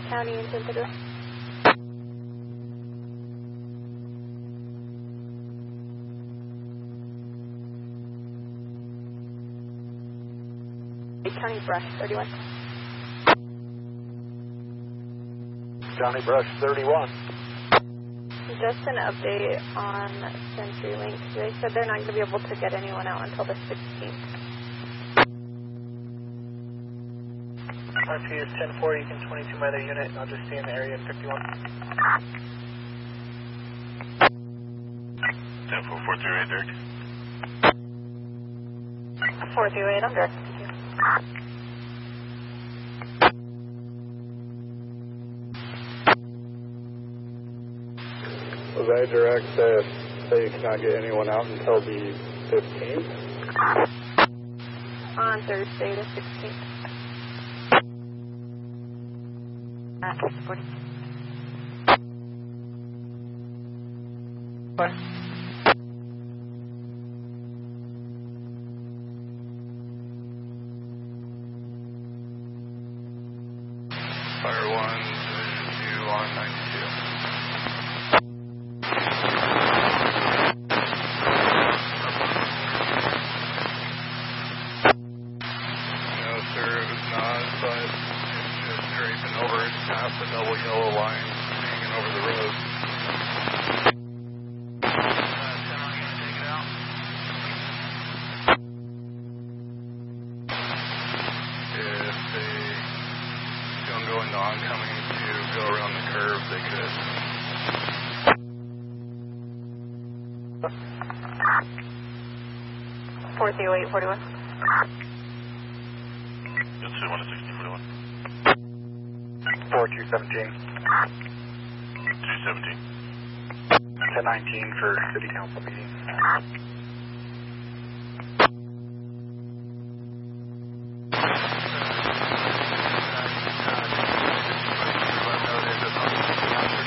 County and San Pedro. County Brush 31. County Brush 31. Just an update on CenturyLink. They said they're not going to be able to get anyone out until the 16th. RP is 10-4, you can 22 by the unit, I'll just stay in the area at 51. 10-4, 438, Derek. 428, I'm direct. Was I direct that they cannot get anyone out until the 15th? On Thursday the 16th. Support. Fire 1 to on 92. No, sir, it was not, but it's just draping over it past the double yellow line hanging over the road. If they don't go into oncoming to go around the curve, they could. 428, 41. That's 1 to 1641. 4217. 217. 1019 for City Council meeting.